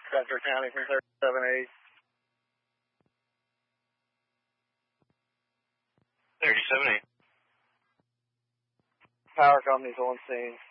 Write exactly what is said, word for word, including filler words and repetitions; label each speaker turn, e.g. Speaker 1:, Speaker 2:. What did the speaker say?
Speaker 1: Central County from thirty-seven eight.
Speaker 2: thirty-seven eight.
Speaker 1: Power company's on scene.